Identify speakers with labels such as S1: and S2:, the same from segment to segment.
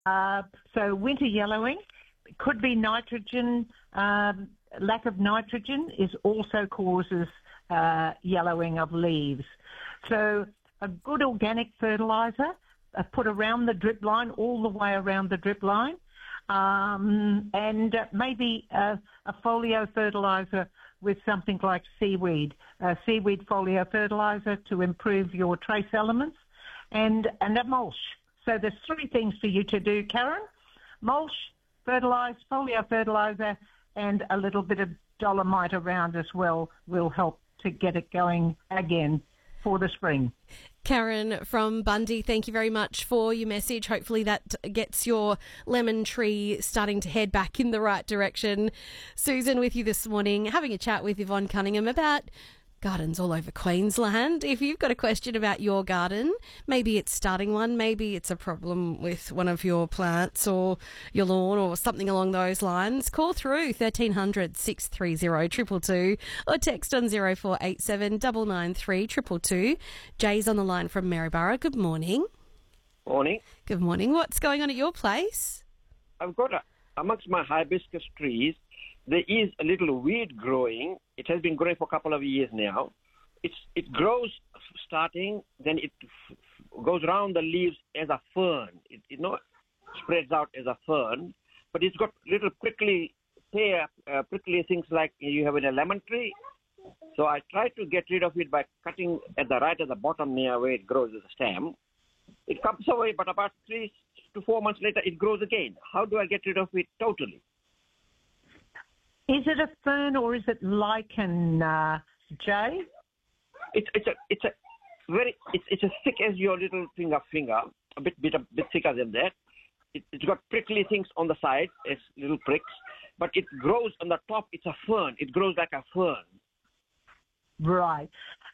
S1: So winter yellowing could be nitrogen. Lack of nitrogen is also causes yellowing of leaves. So a good organic fertiliser put around the drip line, all the way around the drip line, and maybe a folio fertiliser with something like seaweed folio fertiliser to improve your trace elements, and a mulch. So there's three things for you to do, Karen: mulch, fertilise, folio fertiliser, and a little bit of dolomite around as well will help to get it going again for the spring.
S2: Karen from Bundy, thank you very much for your message. Hopefully that gets your lemon tree starting to head back in the right direction. Susan with you this morning, having a chat with Yvonne Cunningham about gardens all over Queensland. If you've got a question about your garden, maybe it's starting one, maybe it's a problem with one of your plants or your lawn or something along those lines, call through 1300 630 222 or text on 0487 993 222. Jay's on the line from Maryborough. Good morning.
S3: Morning.
S2: Good morning. What's going on at your place?
S3: I've got amongst my hibiscus trees, there is a little weed growing. It has been growing for a couple of years now. It grows starting, then it goes around the leaves as a fern. It spreads out as a fern, but it's got little prickly things like you have in a lemon tree. So I try to get rid of it by cutting at the bottom near where it grows as a stem. It comes away, but about 3 to 4 months later, it grows again. How do I get rid of it totally?
S1: Is it a fern or is it lichen, Jay?
S3: It's as thick as your little finger, a bit thicker than that. It's got prickly things on the side, as little pricks, but it grows on the top. It's a fern. It grows like a fern.
S1: Right.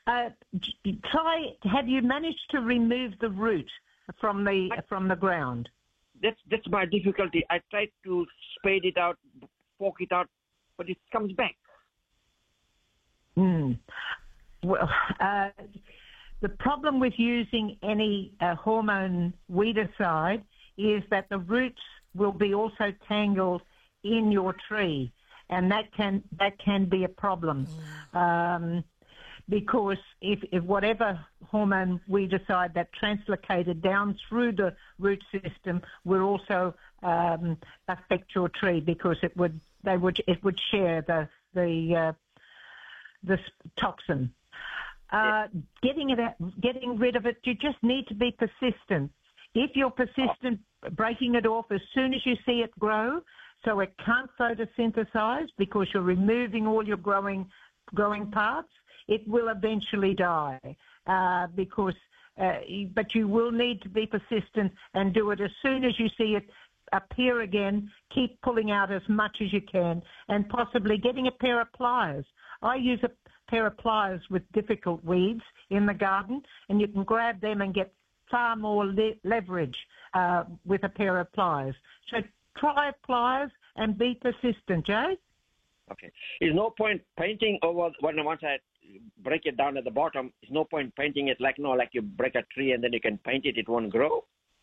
S1: Have you managed to remove the root from the ground?
S3: That's my difficulty. I tried to spade it out, fork it out, but it comes back.
S1: Well, the problem with using any hormone weedicide is that the roots will be also tangled in your tree, and that can be a problem. Because if whatever hormone weedicide that translocated down through the root system will also affect your tree, because it would share the toxin. Getting rid of it, you just need to be persistent. If you're persistent, breaking it off as soon as you see it grow, so it can't photosynthesize because you're removing all your growing parts, it will eventually die. But you will need to be persistent and do it as soon as you see it appear again. Keep pulling out as much as you can, and possibly getting a pair of pliers. I use a pair of pliers with difficult weeds in the garden, and you can grab them and get far more leverage with a pair of pliers. So try pliers and be persistent, Jay.
S3: Okay. There's no point painting over once I break it down at the bottom. There's no point painting it like you break a tree and then you can paint it. It won't grow.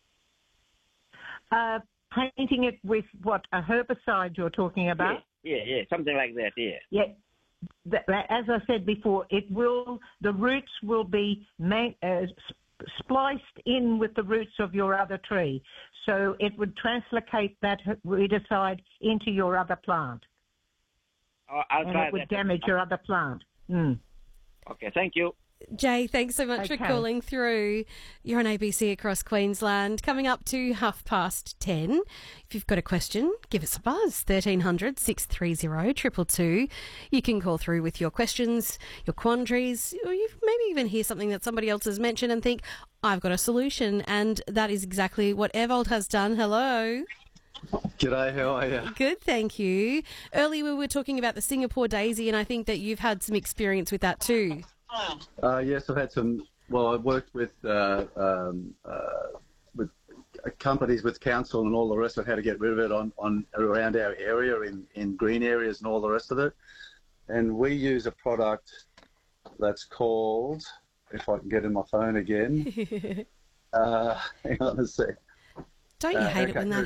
S1: Painting it with what, a herbicide you're talking about?
S3: Yeah, something like that.
S1: Yeah. As I said before, the roots will be spliced in with the roots of your other tree, so it would translocate that weedicide into your other plant.
S3: I'll try that.
S1: It would damage your other plant.
S3: Okay, thank you.
S2: Jay, thanks so much for calling through. You're on ABC across Queensland. Coming up to 10:30. If you've got a question, give us a buzz. 1300 630 222. You can call through with your questions, your quandaries, or you maybe even hear something that somebody else has mentioned and think, I've got a solution. And that is exactly what Evold has done. Hello.
S4: G'day, how are you?
S2: Good, thank you. Earlier we were talking about the Singapore daisy, and I think that you've had some experience with that too.
S4: Yes, I've had some. Well, I've worked with companies, with council and all the rest of how to get rid of it on around our area in green areas and all the rest of it. And we use a product that's called, if I can get in my phone again, hang on a sec.
S2: Don't you hate it
S4: okay,
S2: when that